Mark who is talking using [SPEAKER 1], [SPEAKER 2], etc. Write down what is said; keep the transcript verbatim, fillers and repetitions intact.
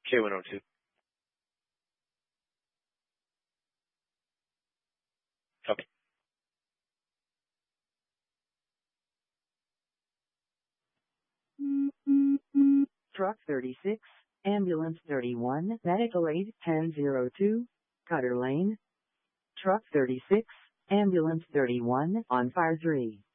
[SPEAKER 1] K one oh two. Copy.
[SPEAKER 2] Truck thirty-six, Ambulance thirty-one, Medical aid ten oh two, Cutter Lane. Truck thirty-six, Ambulance thirty-one, on fire three.